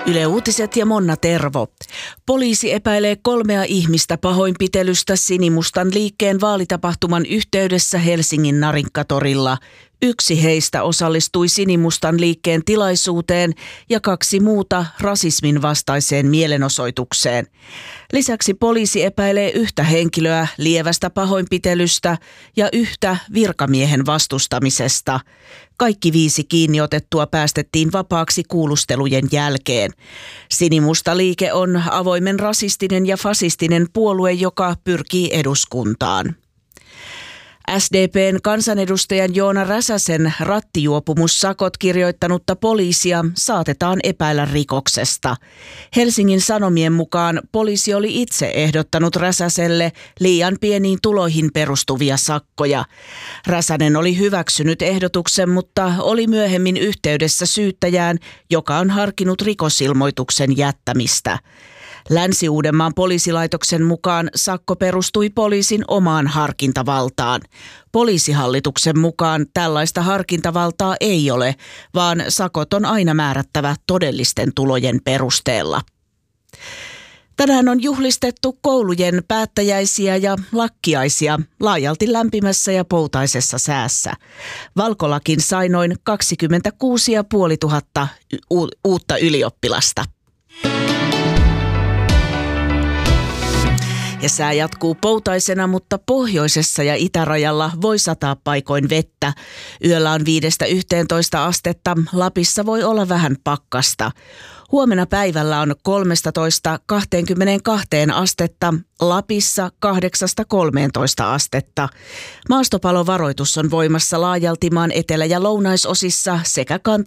Yle Uutiset ja Monna Tervo. Poliisi epäilee 3 ihmistä pahoinpitelystä Sinimustan liikkeen vaalitapahtuman yhteydessä Helsingin Narinkkatorilla. 1 heistä osallistui Sinimustan liikkeen tilaisuuteen ja 2 muuta rasismin vastaiseen mielenosoitukseen. Lisäksi poliisi epäilee 1 henkilöä lievästä pahoinpitelystä ja 1 virkamiehen vastustamisesta. Kaikki 5 kiinniotettua päästettiin vapaaksi kuulustelujen jälkeen. Sinimusta liike on avoimen rasistinen ja fasistinen puolue, joka pyrkii eduskuntaan. SDP:n kansanedustajan Joona Räsäsen rattijuopumussakot kirjoittanutta poliisia saatetaan epäillä rikoksesta. Helsingin Sanomien mukaan poliisi oli itse ehdottanut Räsäselle liian pieniin tuloihin perustuvia sakkoja. Räsänen oli hyväksynyt ehdotuksen, mutta oli myöhemmin yhteydessä syyttäjään, joka on harkinnut rikosilmoituksen jättämistä. Länsi-Uudenmaan poliisilaitoksen mukaan sakko perustui poliisin omaan harkintavaltaan. Poliisihallituksen mukaan tällaista harkintavaltaa ei ole, vaan sakot on aina määrättävä todellisten tulojen perusteella. Tänään on juhlistettu koulujen päättäjäisiä ja lakkiaisia laajalti lämpimässä ja poutaisessa säässä. Valkolakin sai noin 26 500 uutta ylioppilasta. Ja sää jatkuu poutaisena, mutta pohjoisessa ja itärajalla voi sataa paikoin vettä. Yöllä on 5–11 astetta, Lapissa voi olla vähän pakkasta. Huomenna päivällä on 13–22 astetta, Lapissa 8–13 astetta. Maastopalovaroitus on voimassa laajalti maan etelä- ja lounaisosissa sekä